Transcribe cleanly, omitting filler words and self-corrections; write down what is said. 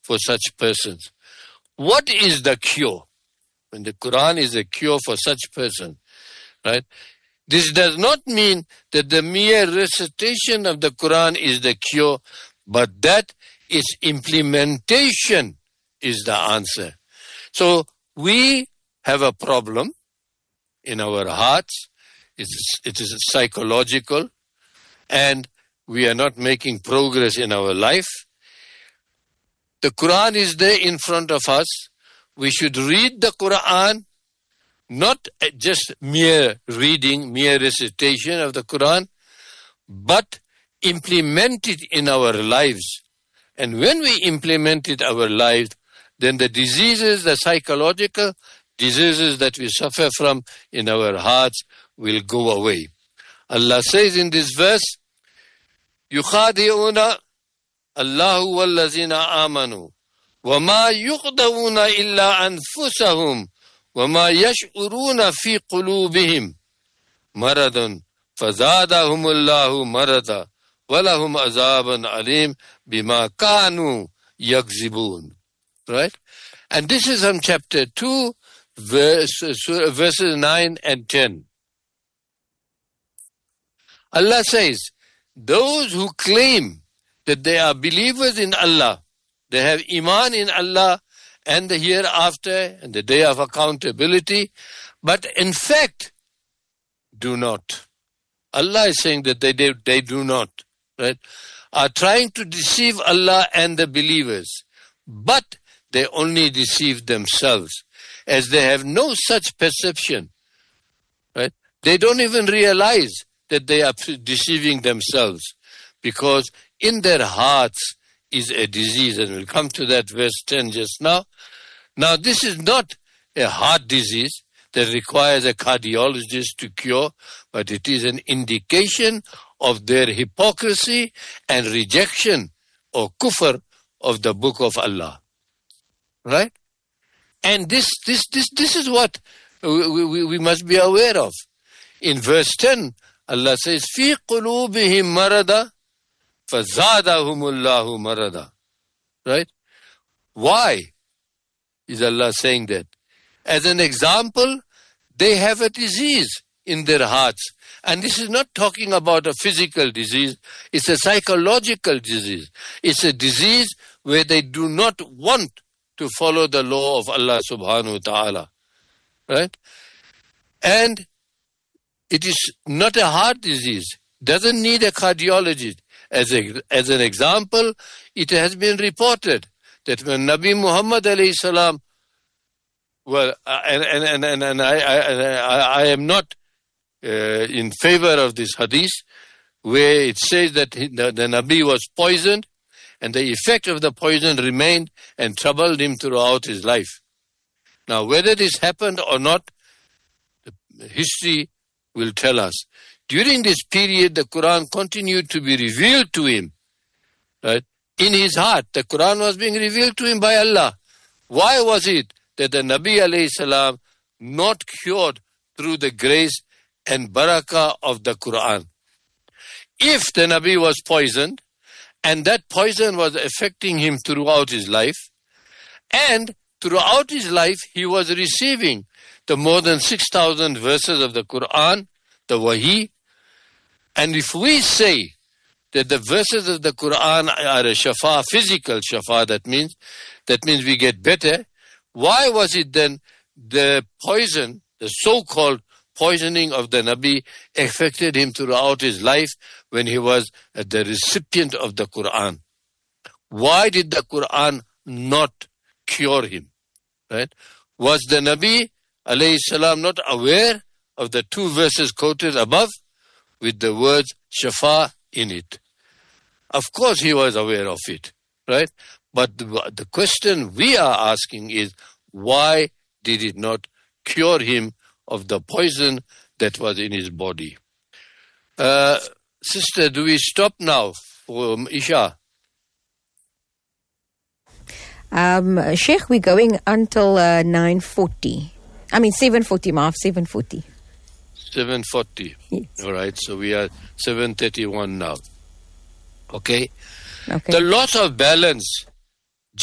for such persons. What is the cure? When the Quran is a cure for such person, right? This does not mean that the mere recitation of the Quran is the cure, but that its implementation is the answer. So we have a problem in our hearts. It is psychological, and we are not making progress in our life. The Quran is there in front of us. We should read the Quran, not just mere reading, mere recitation of the Quran, but implement it in our lives. And when we implement it in our lives, then the diseases, the psychological diseases that we suffer from in our hearts will go away. Allah says in this verse, يُخَادِعُونَ اللَّهُ وَالَّذِينَ آمَنُوا وَمَا يُخْدَعُونَ إِلَّا أَنفُسَهُمْ وَمَا يَشْعُرُونَ فِي قُلُوبِهِمْ مَرَضٌ فَزَادَهُمُ اللَّهُ مَرَضًا وَلَهُمْ عَذَابٌ عَلِيمٌ بِمَا كَانُوا يَكْذِبُونَ. Right? And this is from chapter 2, verses 9 and 10. Allah says, those who claim that they are believers in Allah, they have iman in Allah and the hereafter and the day of accountability, but in fact do not. Allah is saying that they do not, right? Are trying to deceive Allah and the believers, but they only deceive themselves, as they have no such perception, right? They don't even realize that they are deceiving themselves, because in their hearts is a disease, and we'll come to that verse 10 just now. Now, this is not a heart disease that requires a cardiologist to cure, but it is an indication of their hypocrisy and rejection or kufr of the book of Allah. Right? And this is what we must be aware of. In verse 10, Allah says, فِي قُلُوبِهِمْ مَرَضًا فَزَادَهُمُ اللَّهُ مَرَضًا. Right? Why is Allah saying that? As an example, they have a disease in their hearts. And this is not talking about a physical disease. It's a psychological disease. It's a disease where they do not want to follow the law of Allah subhanahu wa ta'ala. Right? And it is not a heart disease. Doesn't need a cardiologist. As an example, it has been reported that when Nabi Muhammad alayhi salam, well, and I am not in favor of this hadith, where it says that the Nabi was poisoned, and the effect of the poison remained and troubled him throughout his life. Now, whether this happened or not, the history will tell us. During this period, the Quran continued to be revealed to him, right? In his heart. The Quran was being revealed to him by Allah. Why was it that the Nabi alayhi salam not cured through the grace and barakah of the Quran? If the Nabi was poisoned, and that poison was affecting him throughout his life, and throughout his life he was receiving the more than 6,000 verses of the Quran, the Wahi, and if we say that the verses of the Quran are a shafa, physical shafa, that means we get better, why was it then the poison, the so-called poisoning of the Nabi, affected him throughout his life when he was the recipient of the Quran? Why did the Quran not cure him? Right? Was the Nabi alayhi salam not aware of the two verses quoted above with the words shafa in it? Of course he was aware of it, right? But the question we are asking is, why did it not cure him of the poison that was in his body? Sister, do we stop now for Isha? Sheikh, we're going until 9:40. I mean 7:40, Maaf, 7:40. 7:40. Yes. All right, so we are 7:31 now. Okay? Okay. The loss of balance